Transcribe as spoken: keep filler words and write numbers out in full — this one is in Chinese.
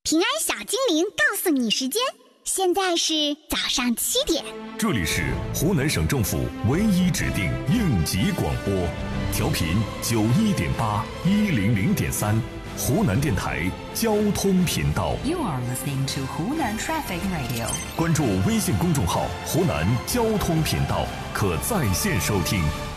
平安小精灵告诉你时间，现在是早上七点。 这里是湖南省政府唯一指定应急广播，调频九一点八一零零点三，湖南电台交通频道。 You are listening to 湖南 Traffic Radio。 关注微信公众号“湖南交通频道”，可在线收听。